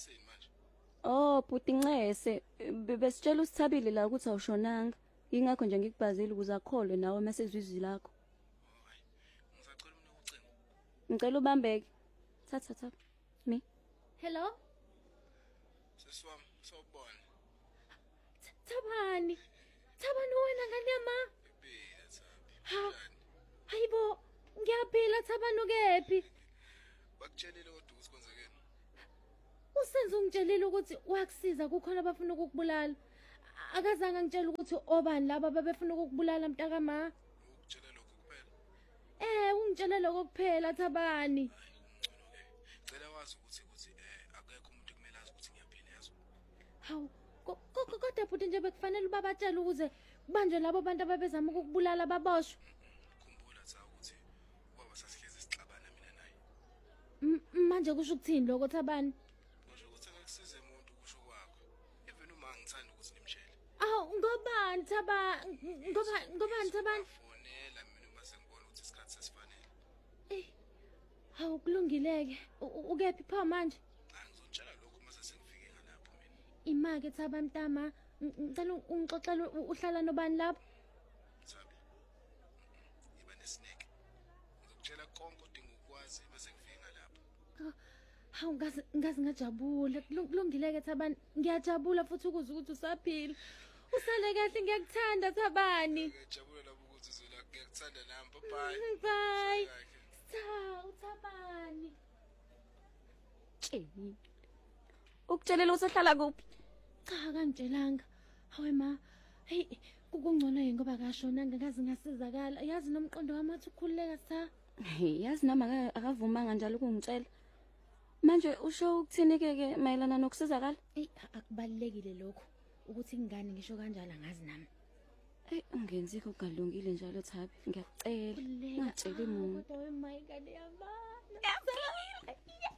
Oh, bhuti Nxese, besitshela uSithabile la ukuthi awushonanga. Ingakho nje ngikubhazile ukuze akholwe nawe mase ezwe izwi lakho. Ngicela ubambeke. Thatha. Mi. Hello? Sesiwami, sawubona. Thabani. Thabani wena ngani yama? Iphila Thabi. Ha. Hayibo, ngiyaphila Thabani ukephi? Bakutshelile kodwa ukuthi konzekeni. Usenze ungitshelile ukuthi wakusiza kukhona abafuna ukukubulala. Akazange ngitshela ukuthi obani laba babefuna ukukubulala mntakama. Ukutshela lokho kuphela. Ungitshela lokho kuphela Thabani. Cela wazi ukuthi akekho umuntu ekumele azi ukuthi ngiyaphila yazo. Hawu, kodwa futhi nje bekufanele babatshele ukuze kubanje labo bantu ababezama ukukubulala baboshwe. Khumbula Tha ukuthi ubaba sasihlezi sixabana mina naye. Manje kusho ukuthini lokho Thabani? Kusho ukuthi akusize umuntu kusho kwakho. Even uma ngithanda ukuthi nimshele. Ngobani Thabani? Ngobani Thabani? Fonela mina uma sengibona ukuthi isikhathi sesifanele. Hawu kulungileke. Ukephi pha manje? Ngizotshela lokho mase sengifike ngalapho mina. Imake Thabani mntama. Ngicela ungixoxele uhlala nobani lapho? Thabi. Iba nesineke. Ngizokutshela konke odinga ukwazi bese ngifike ngalapho. Hawu ngazi ngajabula. Kulungileke Thabani. Ngiyajabula futhi ukuzwa ukuthi usaphila. Usale kahle ngiyakuthanda Thabani. Ngiyajabula lapho ukuthi uzela ngiyakuthanda nami. Bye. Bye. Thabani. Tsheni. Ukutshelela usahlala kuphi? Cha kangitshelanga. Hawe ma. Hey, kungcono yini ngoba kashonanga ngazi ngasizakala. Yazi nomqondo wami wathi ukhululeka Sitha. Yazi noma akavumanga njalo ukungitshela. Manje usho ukuthini ke mayelana nokusizakala? Akubalekile lokho ukuthi ingane ngisho kanjalo ngazi nami. Ungenzi okungalungile njalo Thabi. Ngiyakucela. Ungatsheli muntu. Kodwa wemayi kade yabana.